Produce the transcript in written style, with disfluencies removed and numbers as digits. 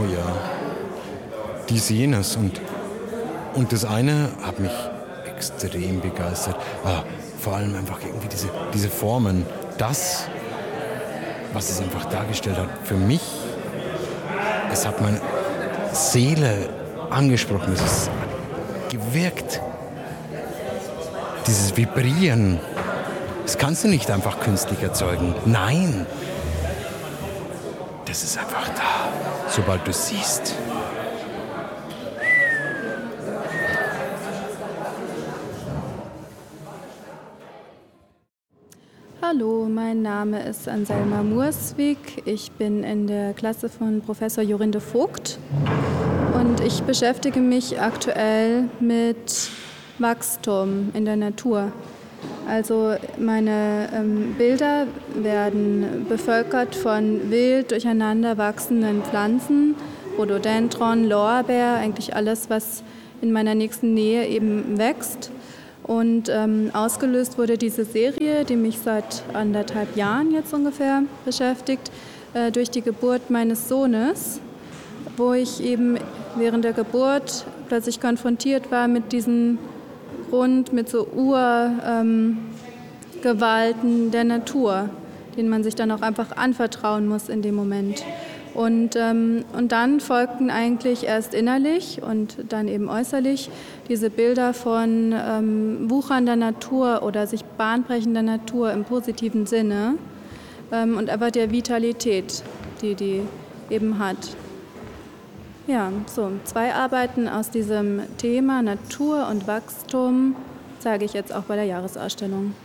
oh ja, dies, jenes. Und das eine hat mich extrem begeistert. Vor allem einfach irgendwie diese Formen. Das, was es einfach dargestellt hat, für mich, es hat meine Seele angesprochen. Es ist gewirkt. Dieses Vibrieren, das kannst du nicht einfach künstlich erzeugen. Nein, das ist einfach da, sobald du es siehst. Hallo, mein Name ist Anselma Murswig. Ich bin in der Klasse von Professor Jorinde Vogt und ich beschäftige mich aktuell mit Wachstum in der Natur. Also meine Bilder werden bevölkert von wild durcheinander wachsenden Pflanzen, Rhododendron, Lorbeer, eigentlich alles, was in meiner nächsten Nähe eben wächst. Und ausgelöst wurde diese Serie, die mich seit 1,5 Jahren jetzt ungefähr beschäftigt, durch die Geburt meines Sohnes, wo ich eben während der Geburt plötzlich konfrontiert war mit diesen mit so Urgewalten der Natur, denen man sich dann auch einfach anvertrauen muss in dem Moment. Und dann folgten eigentlich erst innerlich und dann eben äußerlich diese Bilder von wuchernder Natur oder sich bahnbrechender Natur im positiven Sinne und einfach der Vitalität, die eben hat. Ja, so 2 Arbeiten aus diesem Thema Natur und Wachstum zeige ich jetzt auch bei der Jahresausstellung.